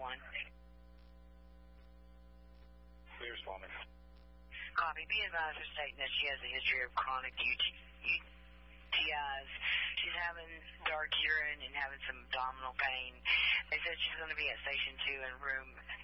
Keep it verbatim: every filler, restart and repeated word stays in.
one. Who are you responding? Copy. Be advised for stating that she has a history of chronic U T Is. She's having dark urine and having some abdominal pain. They said she's going to be at Station two in room